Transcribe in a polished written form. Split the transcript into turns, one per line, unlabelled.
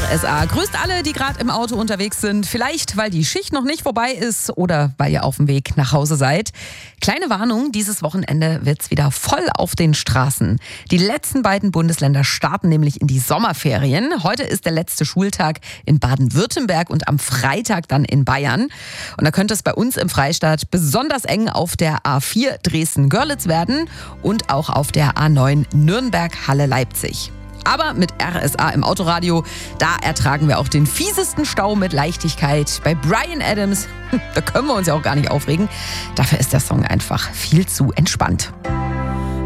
RSA grüßt alle, die gerade im Auto unterwegs sind. Vielleicht, weil die Schicht noch nicht vorbei ist oder weil ihr auf dem Weg nach Hause seid. Kleine Warnung, dieses Wochenende wird's wieder voll auf den Straßen. Die letzten beiden Bundesländer starten nämlich in die Sommerferien. Heute ist der letzte Schultag in Baden-Württemberg und am Freitag dann in Bayern. Und da könnte es bei uns im Freistaat besonders eng auf der A4 Dresden-Görlitz werden und auch auf der A9 Nürnberg-Halle-Leipzig. Aber mit RSA im Autoradio, da ertragen wir auch den fiesesten Stau mit Leichtigkeit. Bei Bryan Adams, da können wir uns ja auch gar nicht aufregen. Dafür ist der Song einfach viel zu entspannt.